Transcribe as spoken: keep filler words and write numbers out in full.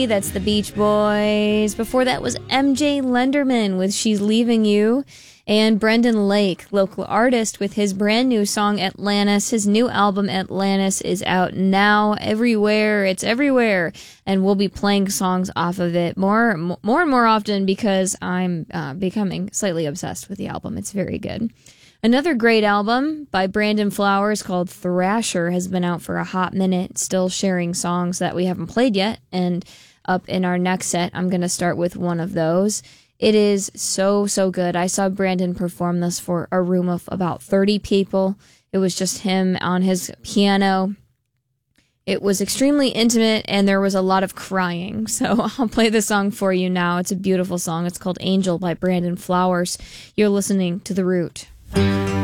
That's the Beach Boys. Before that was M J Lenderman with She's Leaving You. And Brendan Lake, local artist, with his brand new song Atlantis. His new album Atlantis is out now everywhere. It's everywhere. And we'll be playing songs off of it more, more and more often because I'm uh, becoming slightly obsessed with the album. It's very good. Another great album by Brandon Flowers called Thrasher has been out for a hot minute, still sharing songs that we haven't played yet. And up in our next set, I'm going to start with one of those. It is so, so good. I saw Brandon perform this for a room of about thirty people. It was just him on his piano. It was extremely intimate, and there was a lot of crying. So I'll play the song for you now. It's a beautiful song. It's called Angel by Brandon Flowers. You're listening to The Root.